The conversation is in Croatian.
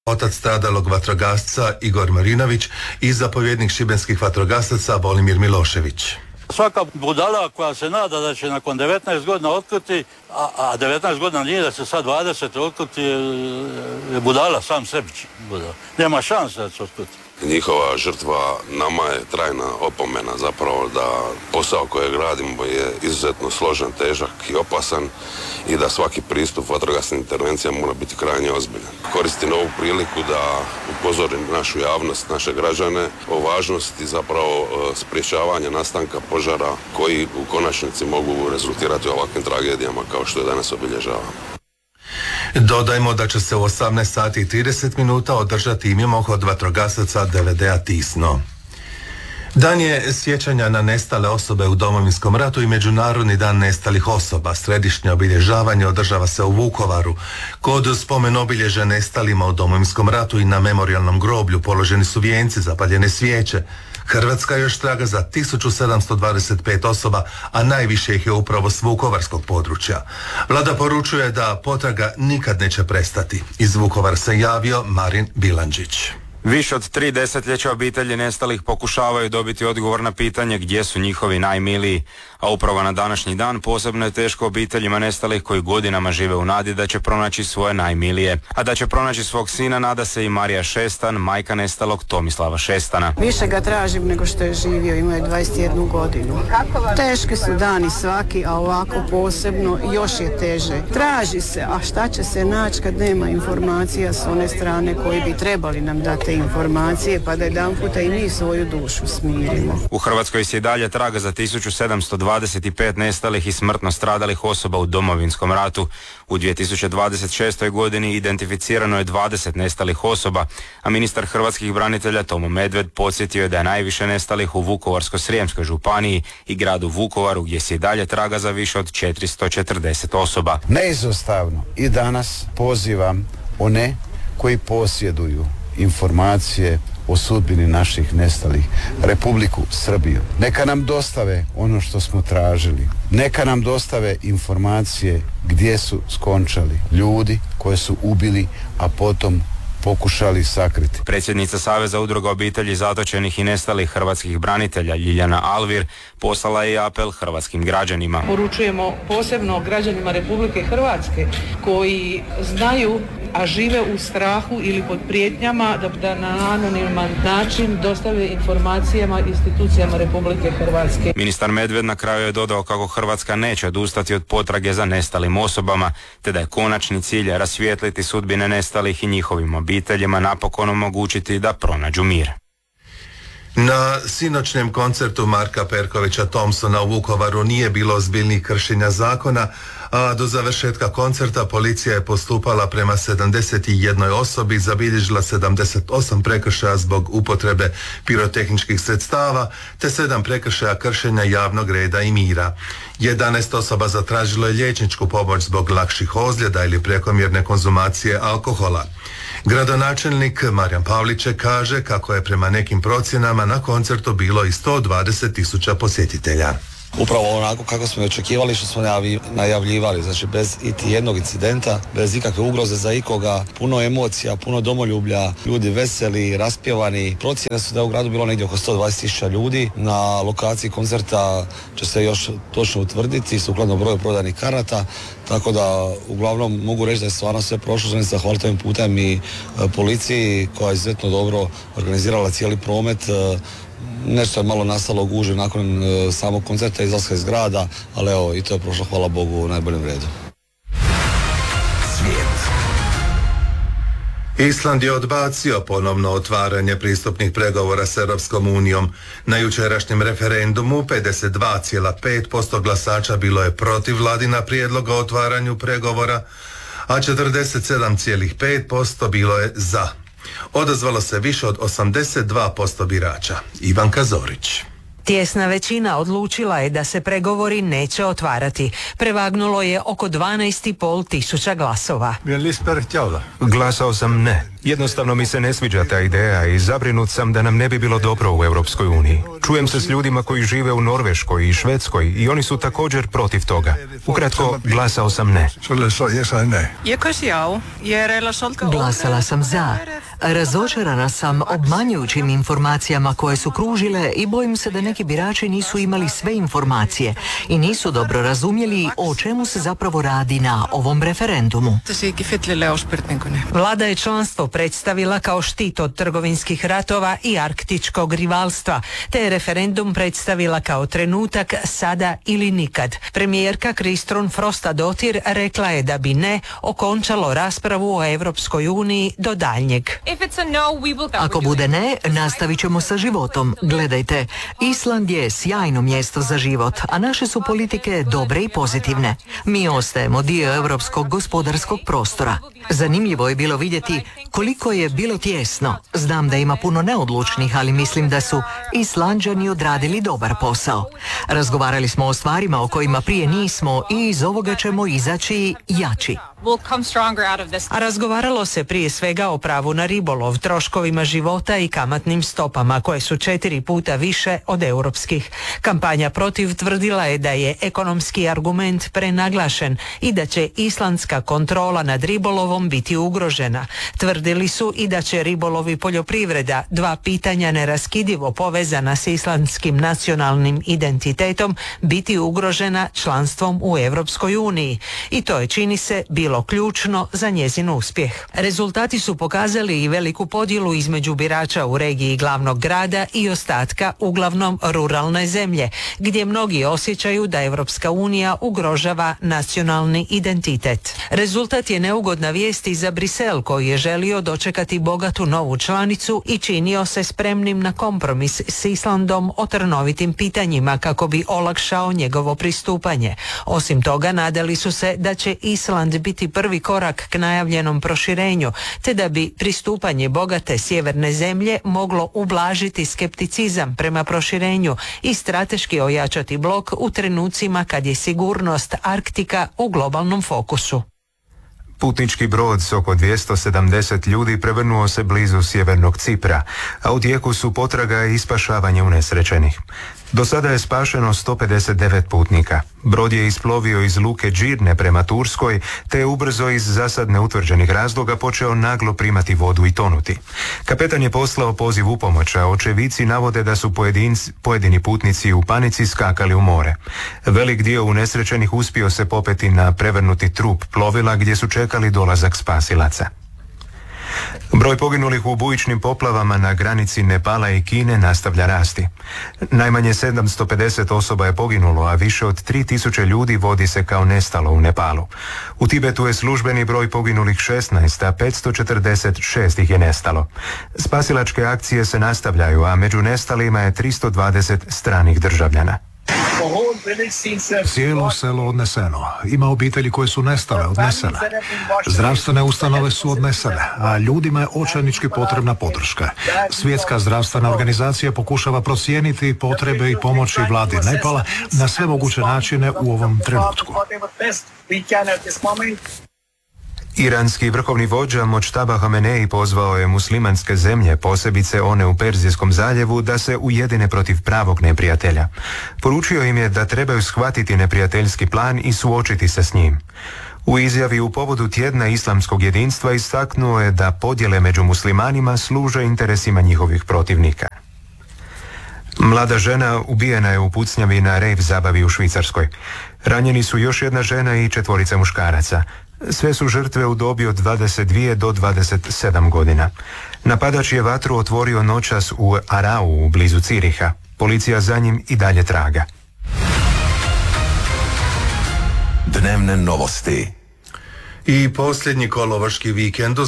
Otac stradalog vatrogasca Igor Marinović i zapovjednik šibenskih vatrogasaca Volimir Milošević. Svaka budala koja se nada da će nakon 19 godina otkriti, a 19 godina nije da se sad 20 otkriti, je budala sam sebi. Nema šanse da se otkriti. Njihova žrtva nama je trajna opomena zapravo da posao kojeg radimo je izuzetno složen, težak i opasan i da svaki pristup vatrogasnim intervencijama mora biti krajnje ozbiljan. Koristim ovu priliku da upozorim našu javnost, naše građane o važnosti zapravo sprječavanja nastanka požara koji u konačnici mogu rezultirati ovakvim tragedijama kao što je danas obilježavamo. Dodajmo da će se u 18 sati i 30 minuta održati i mimohod vatrogasaca DVD-a Tisno. Dan je sjećanja na nestale osobe u Domovinskom ratu i Međunarodni dan nestalih osoba. Središnje obilježavanje održava se u Vukovaru. Kod spomen obilježja nestalima u Domovinskom ratu i na memorijalnom groblju položeni su vijenci, zapaljene svijeće. Hrvatska još traga za 1725 osoba, a najviše ih je upravo s vukovarskog područja. Vlada poručuje da potraga nikad neće prestati. Iz Vukovara se javio Marin Bilandžić. Više od 3 desetljeća obitelji nestalih pokušavaju dobiti odgovor na pitanje gdje su njihovi najmiliji, a upravo na današnji dan posebno je teško obiteljima nestalih koji godinama žive u nadi da će pronaći svoje najmilije. A da će pronaći svog sina nada se i Marija Šestan, majka nestalog Tomislava Šestana. Više ga tražim nego što je živio, imao je 21 godinu. Teški su dani svaki, a ovako posebno još je teže. Traži se, a šta će se naći kad nema informacija s one strane koji bi trebali nam dati informacije, pa da jedanputa i mi svoju dušu smirimo. U Hrvatskoj se i dalje traga za 1725 nestalih i smrtno stradalih osoba u Domovinskom ratu. U 2026. godini identificirano je 20 nestalih osoba, a ministar hrvatskih branitelja Tomo Medved podsjetio je da je najviše nestalih u Vukovarsko-srijemskoj županiji i gradu Vukovaru, gdje se i dalje traga za više od 440 osoba. Neizostavno i danas pozivam one koji posjeduju informacije o sudbini naših nestalih, Republiku Srbiju. Neka nam dostave ono što smo tražili. Neka nam dostave informacije gdje su skončali ljudi koje su ubili, a potom pokušali sakriti. Predsjednica Saveza udruga obitelji zatočenih i nestalih hrvatskih branitelja Ljiljana Alvir poslala je apel hrvatskim građanima. Poručujemo posebno građanima Republike Hrvatske koji znaju, a žive u strahu ili pod prijetnjama da na anoniman način dostave informacijama institucijama Republike Hrvatske. Ministar Medved na kraju je dodao kako Hrvatska neće odustati od potrage za nestalim osobama, te da je konačni cilj rasvijetliti sudbine nestalih i njihovim obiteljima napokon omogućiti da pronađu mir. Na sinoćnjem koncertu Marka Perkovića Thompsona u Vukovaru nije bilo ozbiljnih kršenja zakona, a do završetka koncerta policija je postupala prema 71 osobi, zabilježila 78 prekršaja zbog upotrebe pirotehničkih sredstava, te 7 prekršaja kršenja javnog reda i mira. 11 osoba zatražilo je liječničku pomoć zbog lakših ozljeda ili prekomjerne konzumacije alkohola. Gradonačelnik Marijan Pavliček kaže kako je prema nekim procjenama na koncertu bilo i 120.000 posjetitelja. Upravo onako kako smo očekivali, što smo najavljivali, znači bez iti jednog incidenta, bez ikakve ugroze za ikoga, puno emocija, puno domoljublja, ljudi veseli, raspjevani. Procjene su da je u gradu bilo negdje oko 120.000 ljudi. Na lokaciji koncerta će se još točno utvrditi sukladno broju prodanih karata, tako da uglavnom mogu reći da je stvarno sve prošlo. Želim se zahvaliti ovim putem i policiji koja je izuzetno dobro organizirala cijeli promet. Nešto je malo nastalo gužve nakon samog koncerta, izlaska iz grada, ali evo i to je prošlo, hvala Bogu, u najboljem redu. Island je odbacio ponovno otvaranje pristupnih pregovora s Europskom unijom. Na jučerašnjem referendumu 52,5% glasača bilo je protiv vladina prijedloga o otvaranju pregovora, a 47,5% bilo je za. Odazvalo se više od 82% birača. Ivanka Zorić. Tijesna većina odlučila je da se pregovori neće otvarati. Prevagnulo je oko 12,5 tisuća glasova. Glasao sam ne, Jednostavno mi se ne sviđa ta ideja i zabrinut sam da nam ne bi bilo dobro u Europskoj uniji. Čujem se s ljudima koji žive u Norveškoj i Švedskoj i oni su također protiv toga. Ukratko, glasao sam ne. Glasala sam za. Razočarana sam obmanjujućim informacijama koje su kružile i bojim se da neki birači nisu imali sve informacije i nisu dobro razumjeli o čemu se zapravo radi na ovom referendumu. Vlada je članstvo predstavila kao štit od trgovinskih ratova i arktičkog rivalstva, te je referendum predstavila kao trenutak sada ili nikad. Premijerka Kristrun Frostadottir rekla je da bi ne okončalo raspravu o Europskoj uniji do daljnjeg. Ako bude ne, nastavit ćemo sa životom. Gledajte, Island je sjajno mjesto za život, a naše su politike dobre i pozitivne. Mi ostajemo dio europskog gospodarskog prostora. Zanimljivo je bilo vidjeti koliko je bilo tijesno. Znam da ima puno neodlučnih, ali mislim da su Islanđani odradili dobar posao. Razgovarali smo o stvarima o kojima prije nismo i iz ovoga ćemo izaći jači. A razgovaralo se prije svega o pravu na ribolov, troškovima života i kamatnim stopama koje su 4 puta više od europskih. Kampanja protiv tvrdila je da je ekonomski argument prenaglašen i da će islandska kontrola nad ribolovom biti ugrožena. Tvrdili su i da će ribolov i poljoprivreda, dva pitanja neraskidivo povezana s islandskim nacionalnim identitetom, biti ugrožena članstvom u Europskoj uniji. I to je, čini se, bilo ključno za njezin uspjeh. Rezultati su pokazali i veliku podjelu između birača u regiji glavnog grada i ostatka, uglavnom ruralne zemlje, gdje mnogi osjećaju da Europska unija ugrožava nacionalni identitet. Rezultat je neugodna vijest i za Brisel, koji je želio dočekati bogatu novu članicu i činio se spremnim na kompromis s Islandom o trnovitim pitanjima kako bi olakšao njegovo pristupanje. Osim toga, nadali su se da će Island biti prvi korak k najavljenom proširenju, te da bi pristupanje bogate sjeverne zemlje moglo ublažiti skepticizam prema proširenju i strateški ojačati blok u trenucima kad je sigurnost Arktika u globalnom fokusu. Putnički brod s oko 270 ljudi prevrnuo se blizu sjevernog Cipra, a u tijeku su potraga i spašavanje unesrećenih. Do sada je spašeno 159 putnika. Brod je isplovio iz luke Džirne prema Turskoj, te je ubrzo iz zasad neutvrđenih razloga počeo naglo primati vodu i tonuti. Kapetan je poslao poziv u pomoć, a očevici navode da su pojedini putnici u panici skakali u more. Velik dio unesrećenih uspio se popeti na prevrnuti trup plovila gdje su čekali dolazak spasilaca. Broj poginulih u bujičnim poplavama na granici Nepala i Kine nastavlja rasti. Najmanje 750 osoba je poginulo, a više od 3000 ljudi vodi se kao nestalo u Nepalu. U Tibetu je službeni broj poginulih 16, a 546 ih je nestalo. Spasilačke akcije se nastavljaju, a među nestalima je 320 stranih državljana. Cijelo selo odneseno. Ima obitelji koje su nestale, odnesene. Zdravstvene ustanove su odnesene, a ljudima je očajnički potrebna podrška. Svjetska zdravstvena organizacija pokušava procijeniti potrebe i pomoći vladi Nepala na sve moguće načine u ovom trenutku. Iranski vrhovni vođa Močtaba Hamenei pozvao je muslimanske zemlje, posebice one u Perzijskom zaljevu, da se ujedine protiv pravog neprijatelja. Poručio im je da trebaju shvatiti neprijateljski plan i suočiti se s njim. U izjavi u povodu tjedna islamskog jedinstva istaknuo je da podjele među muslimanima služe interesima njihovih protivnika. Mlada žena ubijena je u pucnjavi na rave zabavi u Švicarskoj. Ranjeni su još jedna žena i 4 muškaraca. Sve su žrtve u dobi od 22 do 27 godina. Napadač je vatru otvorio noćas u Arau, blizu Ciriha. Policija za njim i dalje traga. Dnevne novosti. I posljednji kolovoški vikend